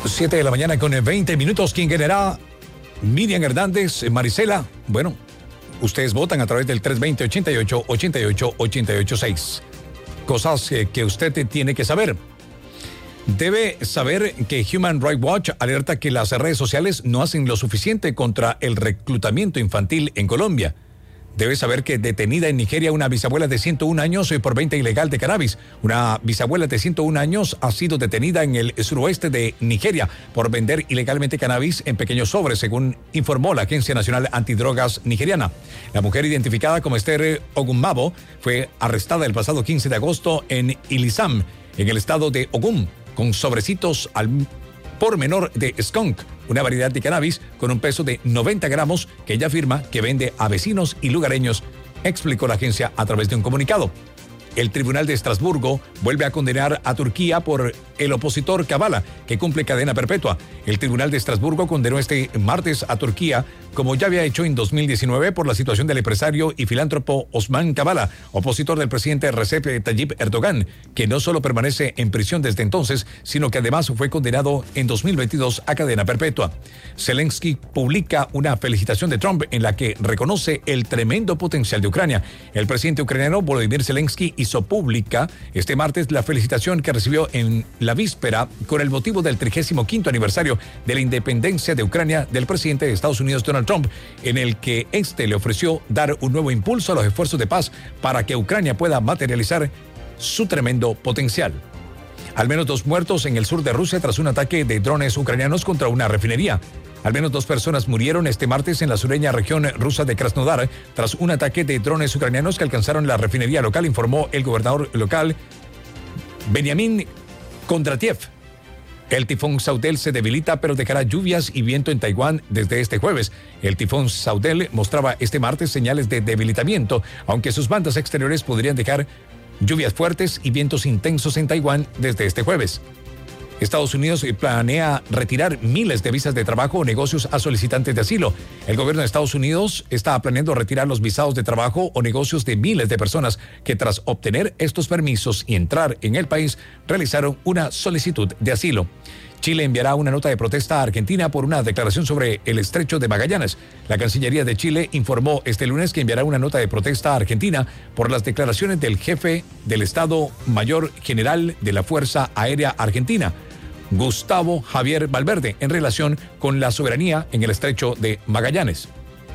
7 de la mañana con 20 minutos. ¿Quién ganará? Miriam Hernández, Marisela. Bueno, ustedes votan a través del 320-88-88-886. Cosas que usted tiene que saber. Debe saber que Human Rights Watch alerta que las redes sociales no hacen lo suficiente contra el reclutamiento infantil en Colombia. Debe saber que detenida en Nigeria una bisabuela de 101 años por venta ilegal de cannabis. Una bisabuela de 101 años ha sido detenida en el suroeste de Nigeria por vender ilegalmente cannabis en pequeños sobres, según informó la Agencia Nacional Antidrogas nigeriana. La mujer, identificada como Esther Ogunmabo, fue arrestada el pasado 15 de agosto en Ilisam, en el estado de Ogun, con sobrecitos al por menor de skunk, una variedad de cannabis con un peso de 90 gramos que ella afirma que vende a vecinos y lugareños, explicó la agencia a través de un comunicado. El Tribunal de Estrasburgo vuelve a condenar a Turquía por el opositor Kavala, que cumple cadena perpetua. El Tribunal de Estrasburgo condenó este martes a Turquía, como ya había hecho en 2019, por la situación del empresario y filántropo Osman Kavala, opositor del presidente Recep Tayyip Erdogan, que no solo permanece en prisión desde entonces, sino que además fue condenado en 2022 a cadena perpetua. Zelensky publica una felicitación de Trump en la que reconoce el tremendo potencial de Ucrania. El presidente ucraniano Volodymyr Zelensky hizo pública este martes la felicitación que recibió en la víspera con el motivo del 35º aniversario de la independencia de Ucrania del presidente de Estados Unidos Donald Trump, en el que este le ofreció dar un nuevo impulso a los esfuerzos de paz para que Ucrania pueda materializar su tremendo potencial. Al menos 2 muertos en el sur de Rusia tras un ataque de drones ucranianos contra una refinería. Al menos 2 personas murieron este martes en la sureña región rusa de Krasnodar tras un ataque de drones ucranianos que alcanzaron la refinería local, informó el gobernador local Benyamin Kondratiev. El tifón Saudel se debilita, pero dejará lluvias y viento en Taiwán desde este jueves. El tifón Saudel mostraba este martes señales de debilitamiento, aunque sus bandas exteriores podrían dejar lluvias fuertes y vientos intensos en Taiwán desde este jueves. Estados Unidos planea retirar miles de visas de trabajo o negocios a solicitantes de asilo. El gobierno de Estados Unidos está planeando retirar los visados de trabajo o negocios de miles de personas que, tras obtener estos permisos y entrar en el país, realizaron una solicitud de asilo. Chile enviará una nota de protesta a Argentina por una declaración sobre el estrecho de Magallanes. La Cancillería de Chile informó este lunes que enviará una nota de protesta a Argentina por las declaraciones del jefe del Estado Mayor General de la Fuerza Aérea Argentina, Gustavo Javier Valverde, en relación con la soberanía en el estrecho de Magallanes.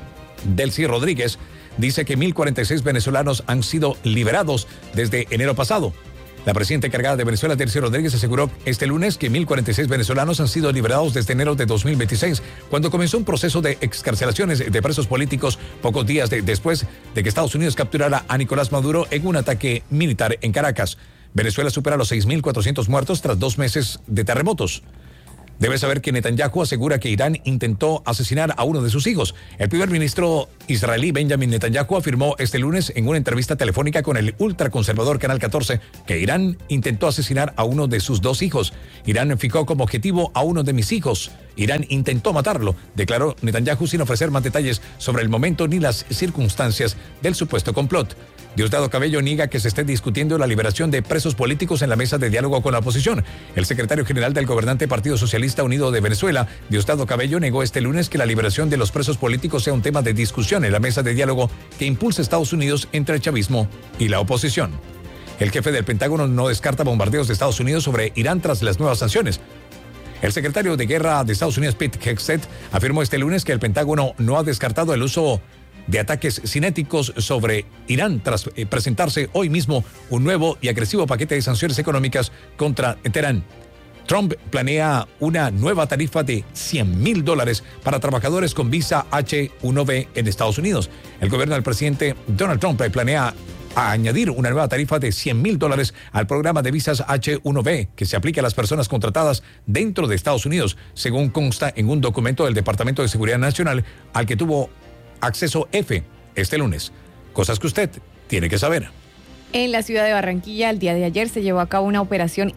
Delcy Rodríguez dice que 1.046 venezolanos han sido liberados desde enero pasado. La presidenta encargada de Venezuela, Delcy Rodríguez, aseguró este lunes que 1.046 venezolanos han sido liberados desde enero de 2026, cuando comenzó un proceso de excarcelaciones de presos políticos pocos días después de que Estados Unidos capturara a Nicolás Maduro en un ataque militar en Caracas. Venezuela supera los 6.400 muertos tras 2 meses de terremotos. Debe saber que Netanyahu asegura que Irán intentó asesinar a uno de sus hijos. El primer ministro israelí Benjamin Netanyahu afirmó este lunes en una entrevista telefónica con el ultraconservador Canal 14 que Irán intentó asesinar a uno de sus 2 hijos. Irán fijó como objetivo a uno de mis hijos. Irán intentó matarlo, declaró Netanyahu sin ofrecer más detalles sobre el momento ni las circunstancias del supuesto complot. Diosdado Cabello niega que se esté discutiendo la liberación de presos políticos en la mesa de diálogo con la oposición. El secretario general del gobernante Partido Socialista Unido de Venezuela, Diosdado Cabello, negó este lunes que la liberación de los presos políticos sea un tema de discusión en la mesa de diálogo que impulsa Estados Unidos entre el chavismo y la oposición. El jefe del Pentágono no descarta bombardeos de Estados Unidos sobre Irán tras las nuevas sanciones. El secretario de Guerra de Estados Unidos, Pete Hegseth, afirmó este lunes que el Pentágono no ha descartado el uso de ataques cinéticos sobre Irán tras presentarse hoy mismo un nuevo y agresivo paquete de sanciones económicas contra Teherán. Trump planea una nueva tarifa de $100,000 para trabajadores con visa H-1B en Estados Unidos. El gobierno del presidente Donald Trump planea añadir una nueva tarifa de $100,000 al programa de visas H-1B que se aplica a las personas contratadas dentro de Estados Unidos, según consta en un documento del Departamento de Seguridad Nacional al que tuvo acceso EFE este lunes. Cosas que usted tiene que saber. En la ciudad de Barranquilla, el día de ayer se llevó a cabo una operación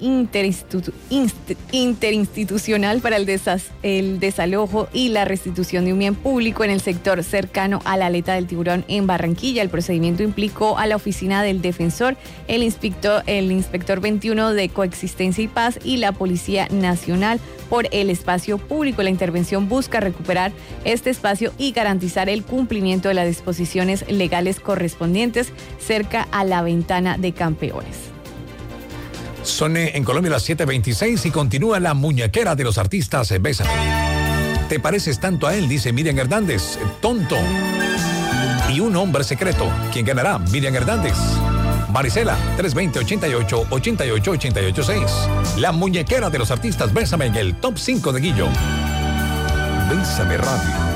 interinstitucional para el desalojo y la restitución de un bien público en el sector cercano a la aleta del Tiburón en Barranquilla. El procedimiento implicó a la oficina del defensor, el inspector 21 de Coexistencia y Paz y la Policía Nacional por el espacio público. La intervención busca recuperar este espacio y garantizar el cumplimiento de las disposiciones legales correspondientes cerca a la ventana de Campeones. Son en Colombia las 7:26 y continúa la muñequera de los artistas. Bésame. ¿Te pareces tanto a él? Dice Miriam Hernández. Tonto. Y un hombre secreto. ¿Quién ganará? Miriam Hernández. Marisela, 320-88-88-886. La muñequera de los artistas. Bésame en el top 5 de Guillo. Bésame Radio.